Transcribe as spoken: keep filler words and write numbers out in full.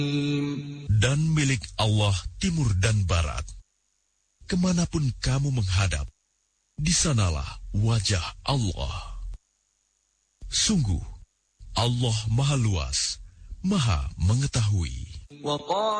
Dan milik Allah timur dan barat. Kemanapun kamu menghadap, di sanalah wajah Allah. Sungguh, Allah Maha Luas, Maha Mengetahui.